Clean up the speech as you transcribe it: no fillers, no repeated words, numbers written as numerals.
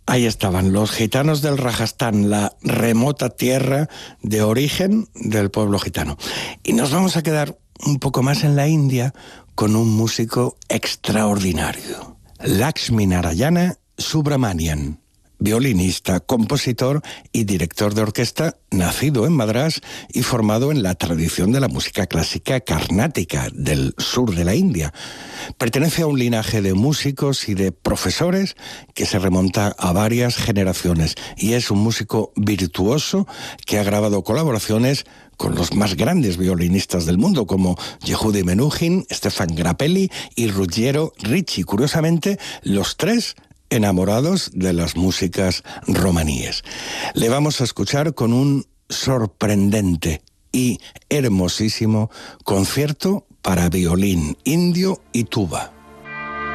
Ahí estaban los gitanos del Rajastán, la remota tierra de origen del pueblo gitano. Y nos vamos a quedar un poco más en la India con un músico extraordinario, Lakshminarayana Subramanian, violinista, compositor y director de orquesta, nacido en Madrás y formado en la tradición de la música clásica carnática del sur de la India. Pertenece a un linaje de músicos y de profesores que se remonta a varias generaciones y es un músico virtuoso que ha grabado colaboraciones con los más grandes violinistas del mundo, como Yehudi Menuhin, Stefan Grappelli y Ruggiero Ricci. Curiosamente, los tres enamorados de las músicas romaníes. Le vamos a escuchar con un sorprendente y hermosísimo concierto para violín indio y tuba.